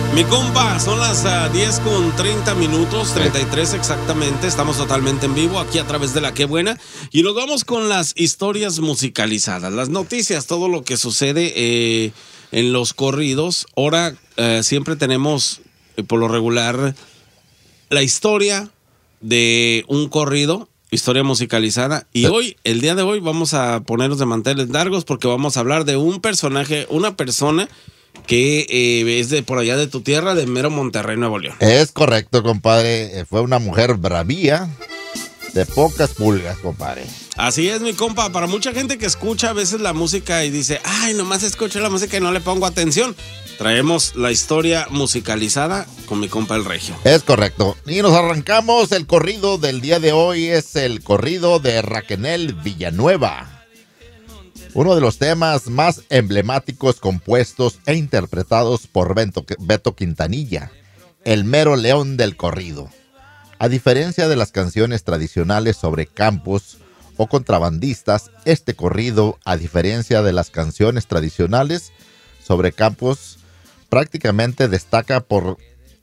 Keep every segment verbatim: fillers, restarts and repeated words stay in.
Mi compa, son las uh, diez con treinta minutos, treinta y tres exactamente. Estamos totalmente en vivo aquí a través de La Qué Buena. Y nos vamos con las historias musicalizadas, las noticias, todo lo que sucede eh, en los corridos. Ahora eh, siempre tenemos, eh, por lo regular, la historia de un corrido, historia musicalizada. Y hoy, el día de hoy, vamos a ponernos de manteles largos porque vamos a hablar de un personaje, una persona que eh, es de por allá de tu tierra, de mero Monterrey, Nuevo León. Es correcto, compadre. Fue una mujer bravía, de pocas pulgas, compadre. Así es, mi compa. Para mucha gente que escucha a veces la música y dice, ay, nomás escucho la música y no le pongo atención. Traemos la historia musicalizada con mi compa el Regio. Es correcto. Y nos arrancamos. El corrido del día de hoy es el corrido de Raquenel Villanueva. Uno de los temas más emblemáticos compuestos e interpretados por Beto, Beto Quintanilla, el mero león del corrido. A diferencia de las canciones tradicionales sobre campos o contrabandistas, este corrido, a diferencia de las canciones tradicionales sobre campos, prácticamente destaca por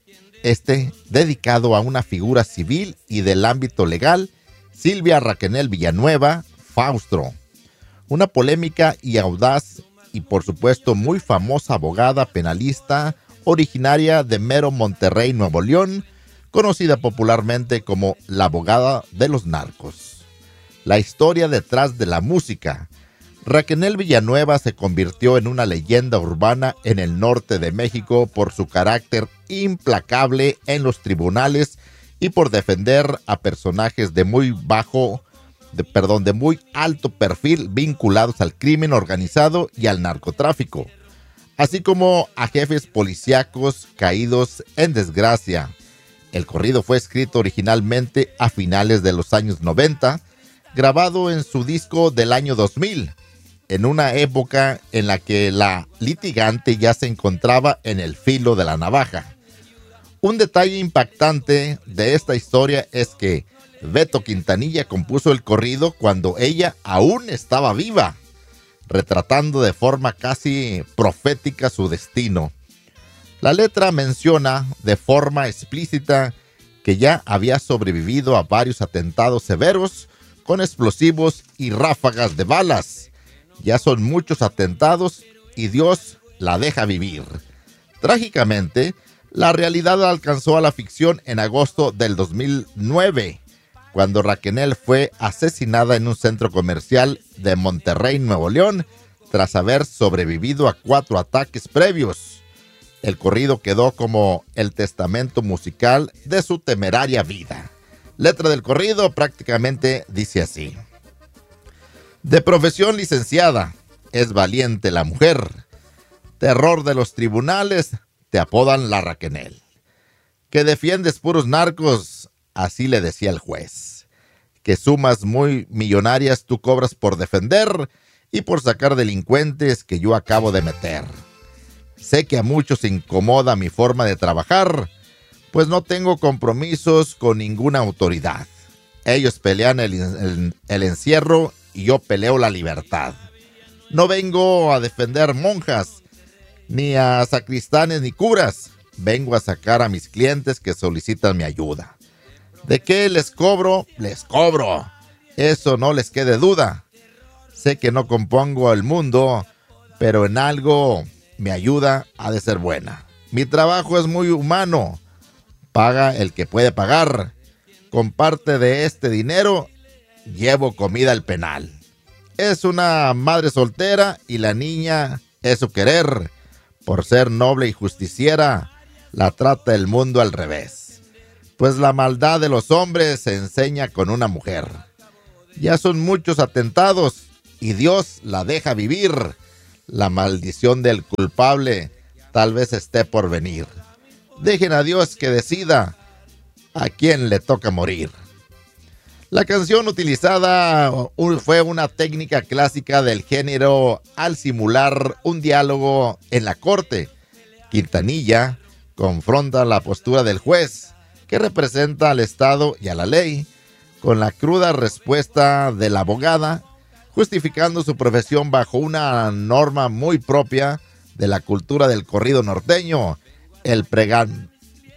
este dedicado a una figura civil y del ámbito legal, Silvia Raquenel Villanueva Faustro. Una polémica y audaz y por supuesto muy famosa abogada penalista originaria de mero Monterrey, Nuevo León, conocida popularmente como la abogada de los narcos. La historia detrás de la música. Raquenel Villanueva se convirtió en una leyenda urbana en el norte de México por su carácter implacable en los tribunales y por defender a personajes de muy bajo De, perdón, de muy alto perfil vinculados al crimen organizado y al narcotráfico, así como a jefes policíacos caídos en desgracia. El corrido fue escrito originalmente a finales de los años noventa, grabado en su disco del año dos mil, en una época en la que la litigante ya se encontraba en el filo de la navaja. Un detalle impactante de esta historia es que Beto Quintanilla compuso el corrido cuando ella aún estaba viva, retratando de forma casi profética su destino. La letra menciona de forma explícita que ya había sobrevivido a varios atentados severos con explosivos y ráfagas de balas. Ya son muchos atentados y Dios la deja vivir. Trágicamente, la realidad alcanzó a la ficción en agosto del dos mil nueve, cuando Raquenel fue asesinada en un centro comercial de Monterrey, Nuevo León, tras haber sobrevivido a cuatro ataques previos. El corrido quedó como el testamento musical de su temeraria vida. Letra del corrido prácticamente dice así: de profesión licenciada, es valiente la mujer. Terror de los tribunales, te apodan la Raquenel. Que defiendes puros narcos, así le decía el juez. Que sumas muy millonarias tú cobras por defender y por sacar delincuentes que yo acabo de meter. Sé que a muchos incomoda mi forma de trabajar, pues no tengo compromisos con ninguna autoridad. Ellos pelean el, el, el encierro y yo peleo la libertad. No vengo a defender monjas, ni a sacristanes ni curas. Vengo a sacar a mis clientes que solicitan mi ayuda. ¿De qué les cobro? Les cobro. Eso no les quede duda. Sé que no compongo el mundo, pero en algo mi ayuda ha de ser buena. Mi trabajo es muy humano. Paga el que puede pagar. Con parte de este dinero, llevo comida al penal. Es una madre soltera y la niña es su querer. Por ser noble y justiciera, la trata el mundo al revés. Pues la maldad de los hombres se enseña con una mujer. Ya son muchos atentados y Dios la deja vivir. La maldición del culpable tal vez esté por venir. Dejen a Dios que decida a quién le toca morir. La canción utilizada fue una técnica clásica del género al simular un diálogo en la corte. Quintanilla confronta la postura del juez, que representa al Estado y a la ley, con la cruda respuesta de la abogada, justificando su profesión bajo una norma muy propia de la cultura del corrido norteño, el pregan,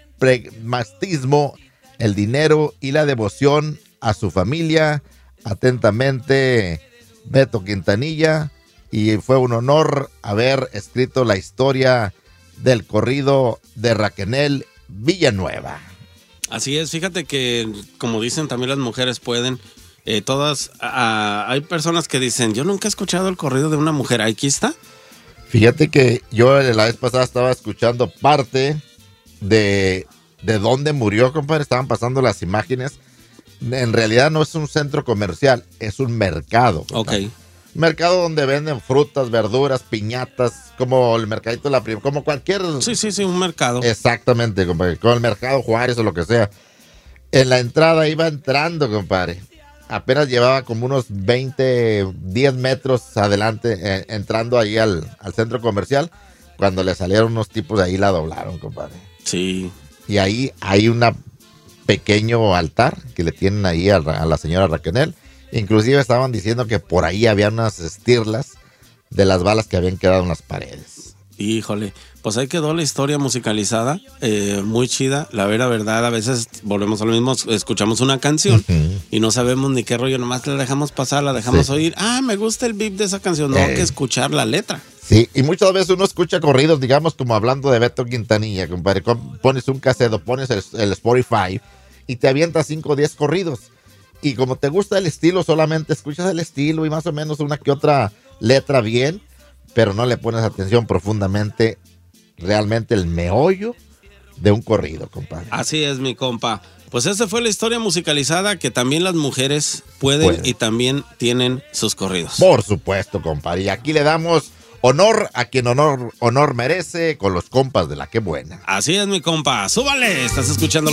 pragmatismo, el dinero y la devoción a su familia. Atentamente, Beto Quintanilla. Y fue un honor haber escrito la historia del corrido de Raquenel Villanueva. Así es, fíjate que, como dicen también las mujeres pueden, eh, todas, ah, hay personas que dicen, yo nunca he escuchado el corrido de una mujer, aquí está. Fíjate que yo la vez pasada estaba escuchando parte de, de dónde murió, compadre, estaban pasando las imágenes. En realidad no es un centro comercial, es un mercado. Compadre. Ok. Mercado donde venden frutas, verduras, piñatas, como el mercadito de la prima, como cualquier... Sí, sí, sí, un mercado. Exactamente, compadre, como el mercado Juárez o lo que sea. En la entrada iba entrando, compadre. Apenas llevaba como unos veinte, diez metros adelante, eh, entrando ahí al, al centro comercial, cuando le salieron unos tipos de ahí la doblaron, compadre. Sí. Y ahí hay un pequeño altar que le tienen ahí a, a la señora Raquenel. Inclusive estaban diciendo que por ahí había unas estirlas de las balas que habían quedado en las paredes. Híjole, pues ahí quedó la historia musicalizada, eh, muy chida. La vera verdad, a veces volvemos a lo mismo, escuchamos una canción uh-huh. y no sabemos ni qué rollo, nomás la dejamos pasar, la dejamos sí. oír. Ah, me gusta el beat de esa canción, no hay eh. que escuchar la letra. Sí, y muchas veces uno escucha corridos, digamos, como hablando de Beto Quintanilla, compadre. Pones un cassette, pones el, el Spotify y te avientas cinco o diez corridos. Y como te gusta el estilo, solamente escuchas el estilo y más o menos una que otra letra bien, pero no le pones atención profundamente, realmente el meollo de un corrido, compadre. Así es, mi compa. Pues esa fue la historia musicalizada que también las mujeres pueden, pueden. y también tienen sus corridos. Por supuesto, compadre. Y aquí le damos honor a quien honor, honor merece con los compas de La Qué Buena. Así es, mi compa. Súbale, estás escuchando